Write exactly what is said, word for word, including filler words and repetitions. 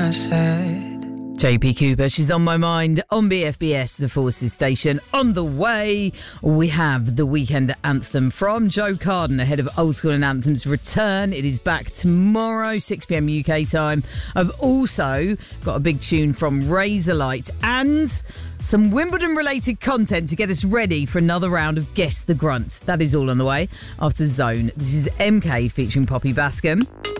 I said. J P Cooper, she's on my mind on B F B S, the Forces station. On the way, we have the weekend anthem from Joe Carden ahead of Old School and Anthem's return. It is back tomorrow, six p.m. U K time. I've also got a big tune from Razorlight and some Wimbledon-related content to get us ready for another round of Guess the Grunt. That is all on the way after Zone. This is M K featuring Poppy Bascom.